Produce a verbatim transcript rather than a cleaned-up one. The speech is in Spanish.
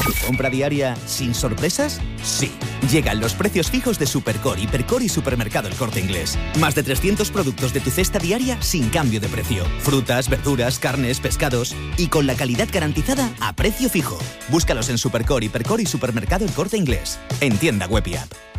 ¿Compra diaria sin sorpresas? Sí. Llegan los precios fijos de Supercore, Hipercore y Supermercado El Corte Inglés. Más de trescientos productos de tu cesta diaria sin cambio de precio. Frutas, verduras, carnes, pescados y con la calidad garantizada a precio fijo. Búscalos en Supercore, Hipercore y Supermercado El Corte Inglés. En tienda web y app.